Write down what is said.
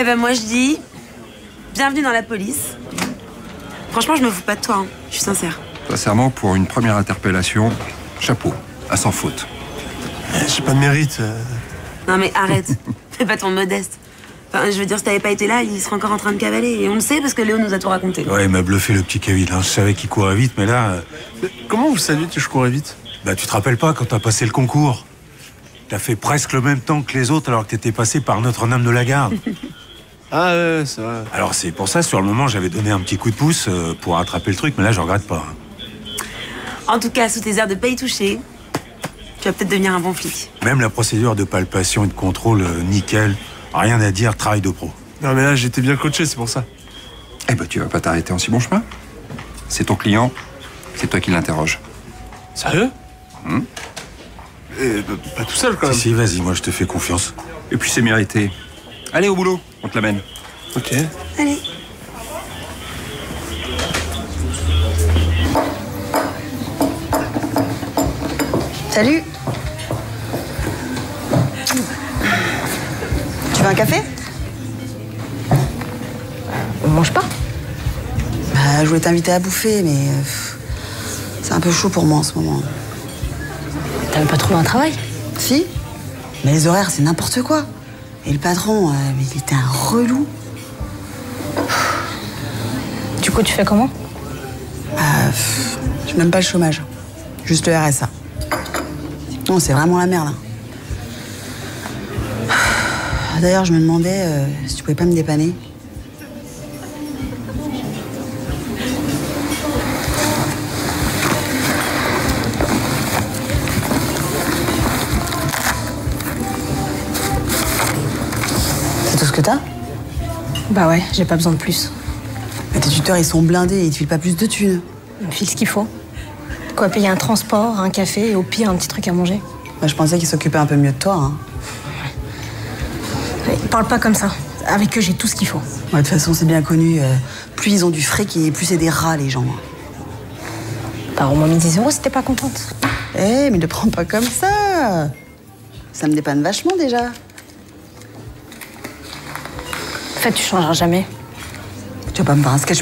Eh ben moi je dis, bienvenue dans la police. Franchement, je me fous pas de toi, hein. Je suis sincère. Sincèrement, pour une première interpellation, chapeau, à sans faute. J'ai pas de mérite. Non mais arrête, fais pas ton modeste. Enfin, je veux dire, si t'avais pas été là, il serait encore en train de cavaler. Et on le sait parce que Léo nous a tout raconté. Ouais, il m'a bluffé le petit Kevin. Hein. Je savais qu'il courait vite, mais là... Comment vous saviez que je courais vite? Bah, tu te rappelles pas quand t'as passé le concours? T'as fait presque le même temps que les autres alors que t'étais passé par Notre-Dame de la Garde. Ah ouais, c'est vrai. Alors c'est pour ça, sur le moment, j'avais donné un petit coup de pouce pour rattraper le truc, mais là, je regrette pas. Hein. En tout cas, sous tes airs de pas y toucher, tu vas peut-être devenir un bon flic. Même la procédure de palpation et de contrôle, nickel. Rien à dire, travail de pro. Non mais là, j'étais bien coaché, c'est pour ça. Eh ben, tu vas pas t'arrêter en si bon chemin. C'est ton client, c'est toi qui l'interroge. Sérieux? Pas tout seul, quand même. Si, vas-y, moi, je te fais confiance. Et puis c'est mérité. Allez au boulot, on te l'amène. Ok. Allez. Salut. Tu veux un café? On mange pas? Bah, je voulais t'inviter à bouffer, mais c'est un peu chaud pour moi en ce moment. T'avais pas trouvé un travail? Si, mais les horaires, c'est n'importe quoi. Et le patron, mais il était un relou. Du coup, tu fais comment? J'ai même pas le chômage. Juste le RSA. Non, c'est vraiment la merde. D'ailleurs, je me demandais si tu pouvais pas me dépanner. C'est tout ce que t'as? Bah ouais, j'ai pas besoin de plus. Mais tes tuteurs, ils sont blindés et ils te filent pas plus de thunes. On me file ce qu'il faut. Quoi, payer un transport, un café et au pire un petit truc à manger. Bah, je pensais qu'ils s'occupaient un peu mieux de toi. Hein. Ouais, parle pas comme ça. Avec eux, j'ai tout ce qu'il faut. Ouais, de toute façon, c'est bien connu. Plus ils ont du fric et plus c'est des rats, les gens. Bah, au moins 10 € si t'es pas contente. Eh, mais ne prends pas comme ça. Ça me dépanne vachement déjà. En fait, tu changeras jamais. Tu vas pas me faire un sketch